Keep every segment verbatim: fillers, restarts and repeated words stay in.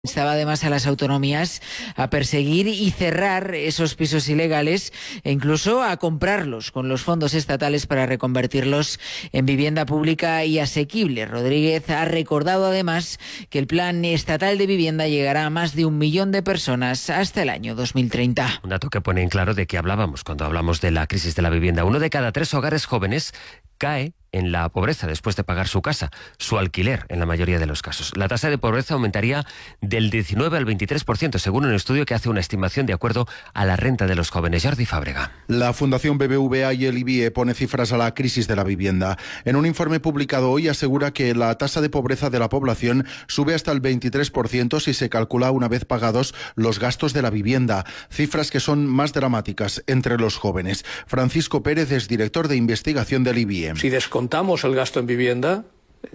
Instaba además a las autonomías a perseguir y cerrar esos pisos ilegales e incluso a comprarlos con los fondos estatales para reconvertirlos en vivienda pública y asequible. Rodríguez ha recordado además que el plan estatal de vivienda llegará a más de un millón de personas hasta el año dos mil treinta. Un dato que pone en claro de qué hablábamos cuando hablamos de la crisis de la vivienda. Uno de cada tres hogares jóvenes cae en la pobreza después de pagar su casa, su alquiler en la mayoría de los casos. La tasa de pobreza aumentaría del diecinueve al veintitrés por ciento, según un estudio que hace una estimación de acuerdo a la renta de los jóvenes. Jordi Fábrega. La Fundación B B V A y el I B I E pone cifras a la crisis de la vivienda. En un informe publicado hoy asegura que la tasa de pobreza de la población sube hasta el veintitrés por ciento si se calcula una vez pagados los gastos de la vivienda, cifras que son más dramáticas entre los jóvenes. Francisco Pérez es director de investigación del I B I E. Si descontamos el gasto en vivienda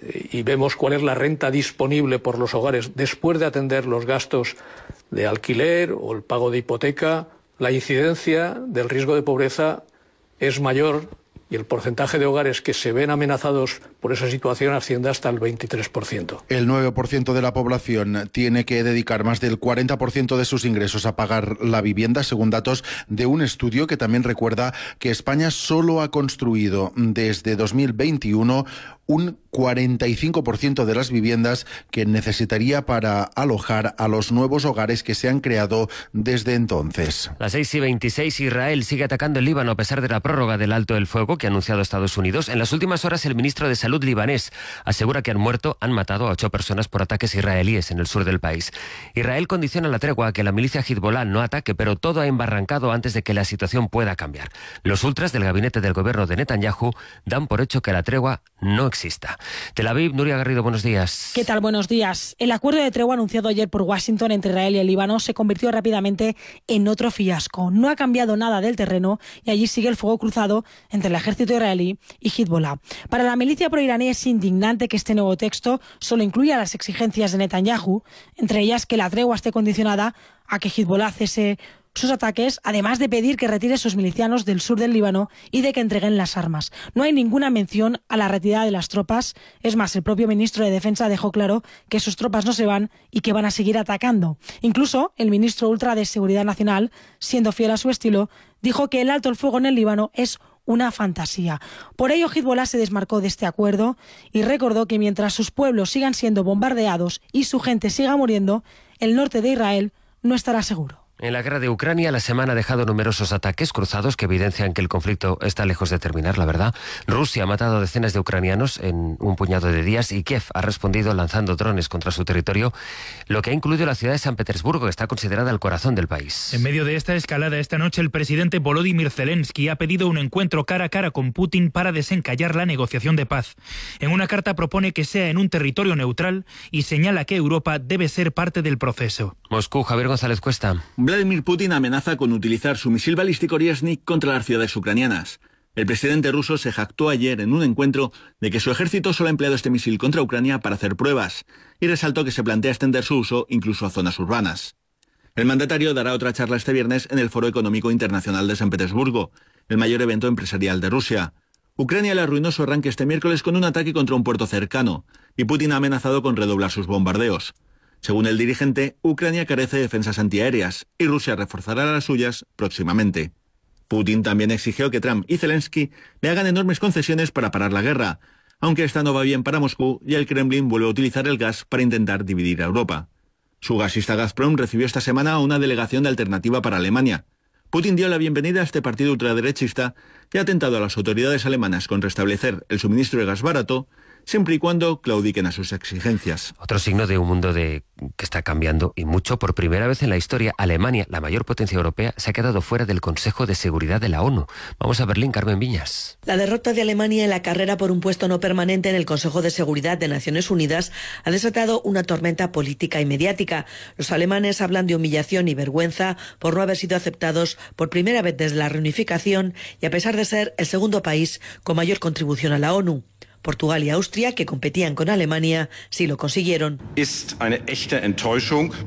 y vemos cuál es la renta disponible por los hogares después de atender los gastos de alquiler o el pago de hipoteca, la incidencia del riesgo de pobreza es mayor y el porcentaje de hogares que se ven amenazados por esa situación asciende hasta el veintitrés por ciento. El nueve por ciento de la población tiene que dedicar más del cuarenta por ciento de sus ingresos a pagar la vivienda, según datos de un estudio que también recuerda que España solo ha construido desde dos mil veintiuno un cuarenta y cinco por ciento de las viviendas que necesitaría para alojar a los nuevos hogares que se han creado desde entonces. Las seis y veintiséis, Israel sigue atacando el Líbano a pesar de la prórroga del alto del fuego que ha anunciado Estados Unidos. En las últimas horas, el ministro de Salud libanés asegura que han muerto, han matado a ocho personas por ataques israelíes en el sur del país. Israel condiciona la tregua a que la milicia Hezbollah no ataque, pero todo ha embarrancado antes de que la situación pueda cambiar. Los ultras del gabinete del gobierno de Netanyahu dan por hecho que la tregua no existe. Exista. Tel Aviv, Nuria Garrido, buenos días. ¿Qué tal? Buenos días. El acuerdo de tregua anunciado ayer por Washington entre Israel y el Líbano se convirtió rápidamente en otro fiasco. No ha cambiado nada del terreno y allí sigue el fuego cruzado entre el ejército israelí y Hezbollah. Para la milicia proiraní es indignante que este nuevo texto solo incluya las exigencias de Netanyahu, entre ellas que la tregua esté condicionada a que Hezbollah cese sus ataques, además de pedir que retire sus milicianos del sur del Líbano y de que entreguen las armas. No hay ninguna mención a la retirada de las tropas. Es más, el propio ministro de Defensa dejó claro que sus tropas no se van y que van a seguir atacando. Incluso el ministro ultra de Seguridad Nacional, siendo fiel a su estilo, dijo que el alto el fuego en el Líbano es una fantasía. Por ello, Hezbollah se desmarcó de este acuerdo y recordó que mientras sus pueblos sigan siendo bombardeados y su gente siga muriendo, el norte de Israel no estará seguro. En la guerra de Ucrania, la semana ha dejado numerosos ataques cruzados que evidencian que el conflicto está lejos de terminar, la verdad. Rusia ha matado a decenas de ucranianos en un puñado de días y Kiev ha respondido lanzando drones contra su territorio, lo que ha incluido la ciudad de San Petersburgo, que está considerada el corazón del país. En medio de esta escalada esta noche, el presidente Volodymyr Zelensky ha pedido un encuentro cara a cara con Putin para desencallar la negociación de paz. En una carta propone que sea en un territorio neutral y señala que Europa debe ser parte del proceso. Moscú, Javier González Cuesta. Vladimir Putin amenaza con utilizar su misil balístico Ryaznik contra las ciudades ucranianas. El presidente ruso se jactó ayer en un encuentro de que su ejército solo ha empleado este misil contra Ucrania para hacer pruebas y resaltó que se plantea extender su uso incluso a zonas urbanas. El mandatario dará otra charla este viernes en el Foro Económico Internacional de San Petersburgo, el mayor evento empresarial de Rusia. Ucrania le arruinó su arranque este miércoles con un ataque contra un puerto cercano y Putin ha amenazado con redoblar sus bombardeos. Según el dirigente, Ucrania carece de defensas antiaéreas y Rusia reforzará las suyas próximamente. Putin también exigió que Trump y Zelensky le hagan enormes concesiones para parar la guerra, aunque esta no va bien para Moscú y el Kremlin vuelve a utilizar el gas para intentar dividir a Europa. Su gasista Gazprom recibió esta semana a una delegación de Alternativa para Alemania. Putin dio la bienvenida a este partido ultraderechista y ha tentado a las autoridades alemanas con restablecer el suministro de gas barato, siempre y cuando claudiquen a sus exigencias. Otro signo de un mundo de que está cambiando y mucho. Por primera vez en la historia, Alemania, la mayor potencia europea, se ha quedado fuera del Consejo de Seguridad de la ONU. Vamos a Berlín, Carmen Viñas. La derrota de Alemania en la carrera por un puesto no permanente en el Consejo de Seguridad de Naciones Unidas ha desatado una tormenta política y mediática. Los alemanes hablan de humillación y vergüenza por no haber sido aceptados por primera vez desde la reunificación y a pesar de ser el segundo país con mayor contribución a la ONU. Portugal y Austria, que competían con Alemania, sí lo consiguieron. Ist eine echte Enttäuschung.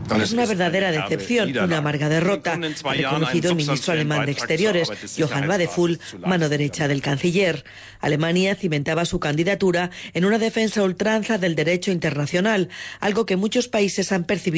Es una verdadera decepción, una amarga derrota, ha reconocido el ministro alemán de Exteriores, Johann Wadephul, mano derecha del canciller. Alemania cimentaba su candidatura en una defensa a ultranza del derecho internacional, algo que muchos países han percibido